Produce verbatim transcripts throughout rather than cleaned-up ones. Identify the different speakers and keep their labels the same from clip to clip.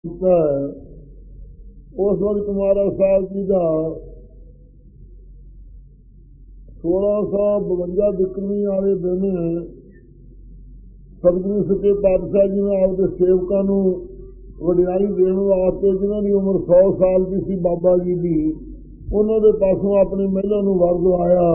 Speaker 1: उस वक्त महाराज साहब जी का सोलह सौ बवंजा बिक्रमी वाले दिन सतगुरु सच्चे पातशाह जी ने आपके सेवकों को वडियाई देने वास्ते जिन्हों की उम्र सौ साल की सी बाबा जी की उन्होंने पासों अपनी महिला को वर दवाया।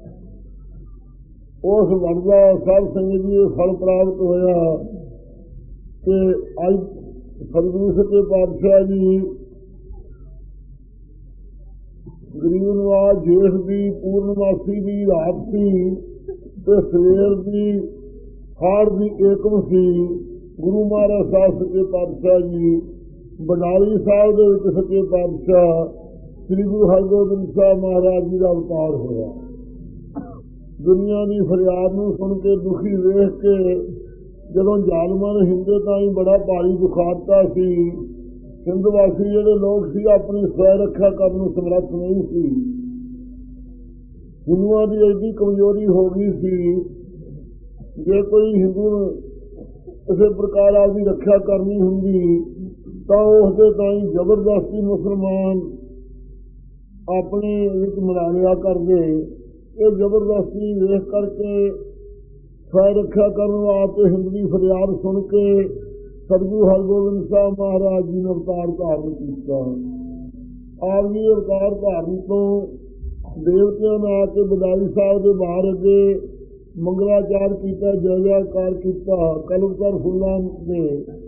Speaker 1: उस वर का सब संगत जी फल प्राप्त होया कि अज सतगुरु सच्चे पातशाह जी गरीब नवाज जेठ की पूर्णमासी की रात सी ते सवेर की हाड़ की एकम सी। गुरु महाराज साहब सच्चे पातशाह जी बडाली साहब के सच्चे पातशाह श्री गुरु हरगोबिंद साहब महाराज जी का अवतार होया। दुनिया की फरियाद नूं सुन के दुखी वेख के जदों जालमां ने हिंदे ताईं बड़ा भारी दुखाता सी, हिंद वासी जिहड़े लोग सी अपनी स्वै रक्षा करन नूं समर्थ नहीं सी। हिंदुआं की एडी कमजोरी हो गई सी, जे कोई हिंदू किसी प्रकार आपकी रक्षा करनी हुंदी तो उसके ताईं जबरदस्ती मुसलमान अपने विच मिला लिया करदे। ये जबरदस्ती वेख करके स्वै रक्षा करने वास्ते हिंद की फरियाद सुन के सतगुरु हरगोबिंद साहब महाराज जी ने अवतार धारण किया। आप जी अवतार धारण तो देवतियों ने आके बदाई साहब के बाहर अगे मंगलाचार किया, जय जयकार किया। कलमकर फुल्लां ने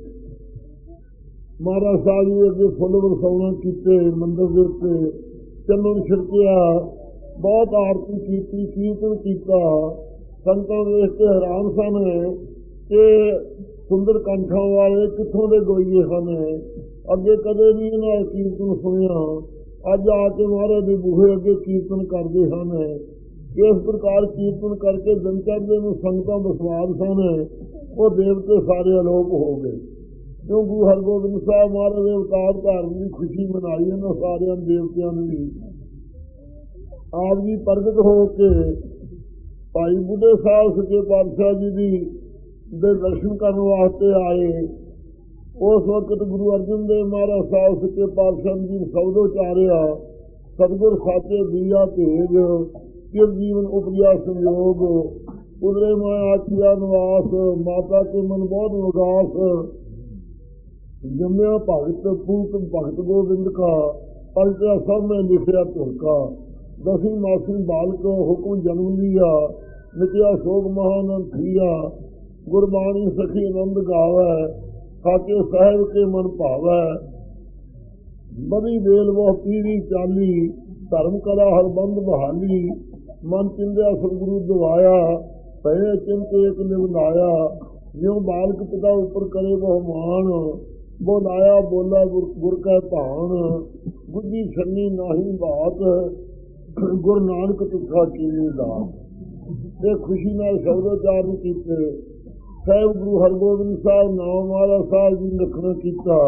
Speaker 1: महाराज साहब जी अगे फुल वरसाउणा कीते, मंदिर के उत्ते चंदन छिड़किया, बहुत आरती की, कीर्तन किया। संतां वेख के हैरान सन कि सुंदर कंठां वाले कित्थों दे गोईए हैं, अगे कदे नहीं इन्हां कीर्तन सुनिया, अज आके महाराज दे बूहे अगे कीर्तन करते हैं। इस प्रकार कीर्तन करके दिन चढ़दे नूं संगतां बसवाद सन, वो देवते सारे अलोप हो गए। क्यों गुरु हरगोबिंद साहब महाराज के अवतार धारण की खुशी मनाई इन्हां सारियां देवतियां ने भी। आप जी प्रगट हो के भाई बुढ़े साहब सच्चे पातशाह जी की दे दर्शन करने वास्ते आए। उस वक्त गुरु अर्जन देव महाराज साहब सच्चे पातशाह जी सौदो चारिया, सतगुर साचे दिया भेज, चिर जीवन उपजा संयोग, उदरे मैं आखिया निवास, माता के मन बहुत उदास, जम्या भगत पूत भगत गोविंद का, पलटा सब में लिखिया तुरका। दसवीं मासी बालक हुक्म जन्म लिया, नित्या शोक महानंद थिया, गुरबाणी सखी आनंद गावै, खाके साहेब के मन भावै। बड़ी बेल वह पीरी चाली, धर्म कला हर बंद बहाली, मन चिंध्या सतगुरु दवाया, पहले चिंत एक निवनाया। ज्यों बालक पिता ऊपर करे वह मान, बोलाया बोला गुर, गुर कै भान, बुद्धि छन्नी नाही बात, गुरु नानक तुखा कीनी दात। ये खुशी नाल शब्दोच्चारण कीते। साहिब गुरु हरगोबिंद साहब नाम महाराज साहब जी रखना किया।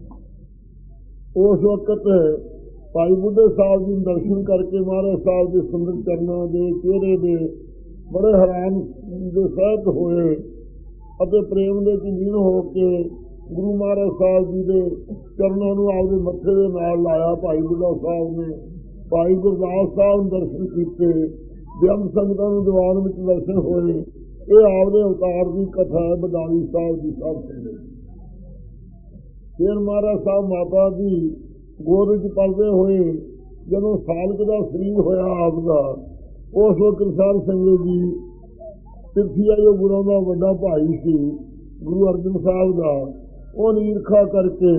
Speaker 1: उस वक्त भाई बुढ़े साहब जी दर्शन करके महाराज साहब के सुंदर चरणों के चेहरे के बड़े हैरान के सहत होए और प्रेम के लीन होके गुरु महाराज साहब जी के चरणों को आपके मत्थे के नाल लाया। भाई बुढ़ा साहब ने भाई गुरदास साहब ने दर्शन किए, ब्रह्म संगतां नूं दीवान में दर्शन होए। ये आपके अवतार की कथा है बदाली साहब की सब संगत। फिर महाराज साहब माता की गोद च पलदे हुए जदों सालक का शरीर होया आपका, उस वक्त साध संगत जी तिरथिया जो गुरुओं का बड़ा भाई सी गुरु अर्जन साहब का, वो ईरखा करके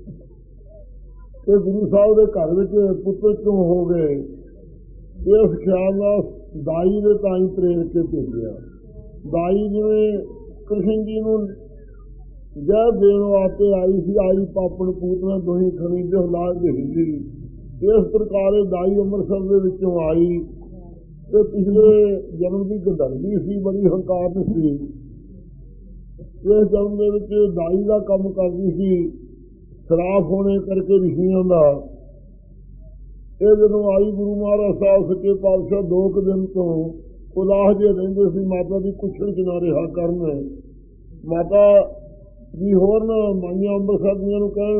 Speaker 1: गुरु साहब के घर में पुत्र क्यों हो गए, इस ख्याल का दाई ने ताई प्रेर के भेजा। दाई जिवें कृष्ण जी को जय देने वास्ते आई सी, आई पापन पूतना दोही खनी जो ला के हिली। इस प्रकार दाई अमृतसर के विचों आई तो पिछले जन्म की गधर्मी सी, बड़ी हंकार सी। इस जन्म के दाई का काम करती सी, श्राप होने करके ऋषियों का। ये जदों आई गुरु महाराज साहब सच्चे पातशाह दो क दिन तो उदास जे रहिंदे सी, माता की कुछड़ च ना रहा करन। माता जी होर माइयां अंबरसर दियां नूं कहण